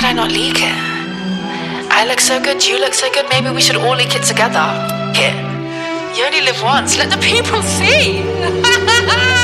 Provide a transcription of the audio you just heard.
did I not leak it? I look so good, you look so good, maybe we should all leak it together. Here. You only live once, let the people see.